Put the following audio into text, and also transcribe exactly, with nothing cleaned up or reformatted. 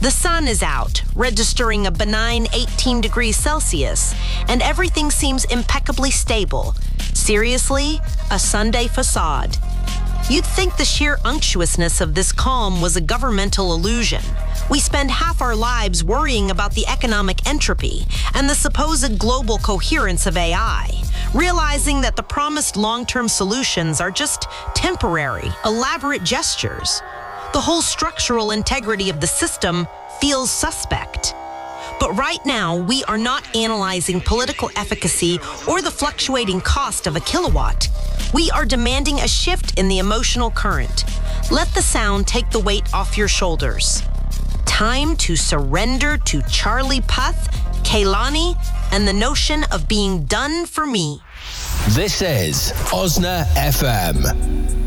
The sun is out, registering a benign eighteen degrees Celsius, and everything seems impeccably stable. Seriously, a Sunday facade. You'd think the sheer unctuousness of this calm was a governmental illusion. We spend half our lives worrying about the economic entropy and the supposed global coherence of A I, realizing that the promised long-term solutions are just temporary, elaborate gestures. The whole structural integrity of the system feels suspect. But right now, we are not analyzing political efficacy or the fluctuating cost of a kilowatt. We are demanding a shift in the emotional current. Let the sound take the weight off your shoulders. Time to surrender to Charlie Puth, Kehlani, and the notion of being done for me. This is Osna F M.